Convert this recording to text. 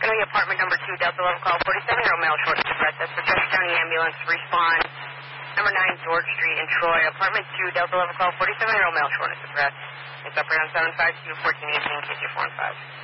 Going to be apartment number 2, Delta Level Call 47-year-old male, shortness of breath. That's the Chester County Ambulance. Respond. Number 9, George Street in Troy. Apartment 2, Delta Level Call 47-year-old male, shortness of breath. It's up around 752 1418, KJ 4 and 5.